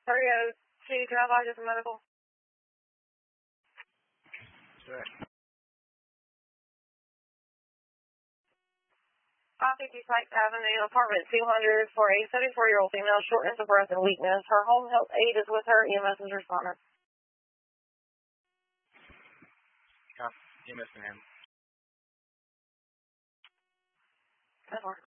302, can I buy just a medical? Sure. 550 Sykes Avenue, apartment 200 for a 74-year-old female, shortness of breath and weakness. Her home health aide is with her. EMS is responding. EMS in hand. Good work.